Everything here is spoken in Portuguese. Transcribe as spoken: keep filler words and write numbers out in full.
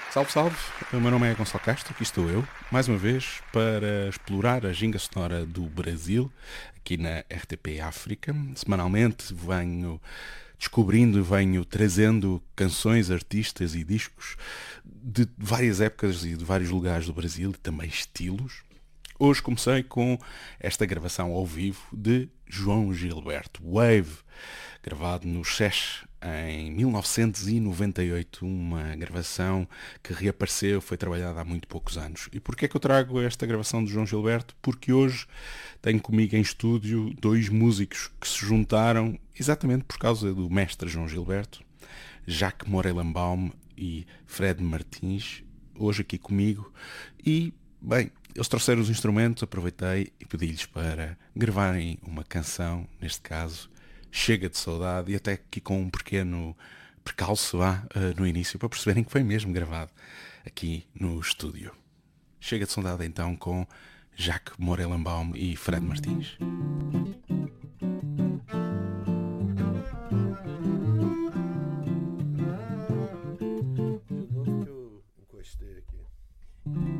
Salve, salve! O meu nome é Gonçalo Castro, aqui estou eu, mais uma vez, para explorar a ginga sonora do Brasil, aqui na R T P África. Semanalmente venho descobrindo, venho trazendo canções, artistas e discos de várias épocas e de vários lugares do Brasil, e também estilos. Hoje comecei com esta gravação ao vivo de João Gilberto, Wave, gravado no SES em mil novecentos e noventa e oito, uma gravação que reapareceu, foi trabalhada há muito poucos anos. E porquê é que eu trago esta gravação de João Gilberto? Porque hoje tenho comigo em estúdio dois músicos que se juntaram exatamente por causa do mestre João Gilberto, Jacques Morelenbaum e Fred Martins, hoje aqui comigo. E, bem, eles trouxeram os instrumentos, aproveitei e pedi-lhes para gravarem uma canção, neste caso, Chega de Saudade, e até aqui com um pequeno percalço lá uh, no início, para perceberem que foi mesmo gravado aqui no estúdio. Chega de Saudade então com Jacques Morelenbaum e Fred Martins.